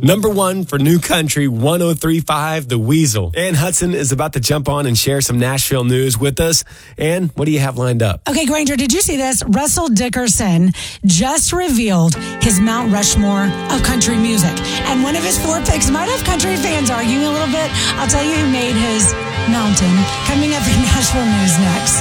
Number one for New Country 103.5, The Weasel. Ann Hudson is about to jump on and share some Nashville news with us. Ann, what do you have lined up? Okay, Granger, did you see this? Russell Dickerson just revealed his Mount Rushmore of country music. And one of his 4 picks might have country fans arguing a little bit. I'll tell you who made his mountain. Coming up in Nashville News next.